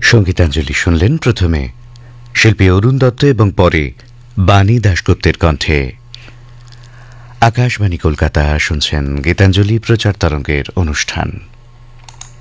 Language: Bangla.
সঙ্গীতাঞ্জলি শুনলেন প্রথমে শিল্পী অরুণ দত্ত এবং পরে বাণী দাশগুপ্তের কণ্ঠে। আকাশবাণী কলকাতা, শুনছেন গীতাঞ্জলি প্রচার তরঙ্গের অনুষ্ঠান।